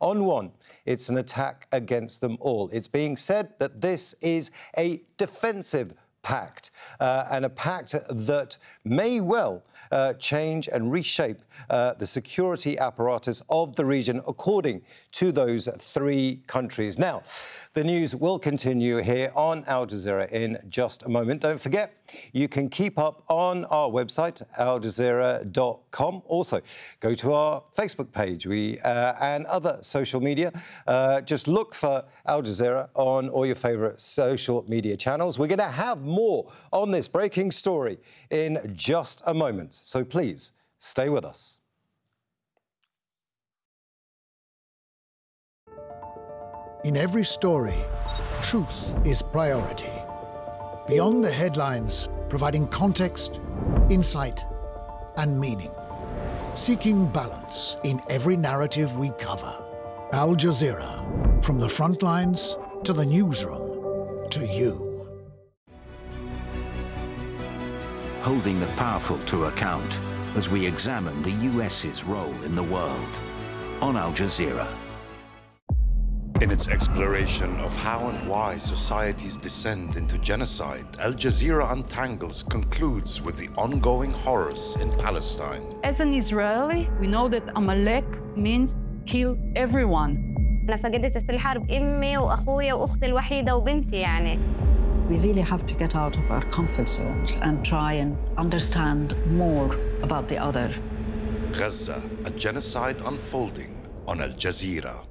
on one, it's an attack against them all. It's being said that this is a defensive pact, and a pact that may well change and reshape the security apparatus of the region, according to those three countries. Now, the news will continue here on Al Jazeera in just a moment. Don't forget, you can keep up on our website, aljazeera.com. Also, go to our Facebook page and other social media. Just look for Al Jazeera on all your favourite social media channels. We're going to have more on this breaking story in just a moment. So please, stay with us. In every story, truth is priority. Beyond the headlines, providing context, insight, and meaning. Seeking balance in every narrative we cover. Al Jazeera, from the front lines to the newsroom, to you. Holding the powerful to account as we examine the US's role in the world on Al Jazeera. In its exploration of how and why societies descend into genocide, Al Jazeera Untangles concludes with the ongoing horrors in Palestine. As an Israeli, we know that Amalek means kill everyone. أنا فقدت في الحرب أمي وأخويا وأختي الوحيدة وبنتي يعني. We really have to get out of our comfort zones and try and understand more about the other. Gaza, a genocide unfolding on Al Jazeera.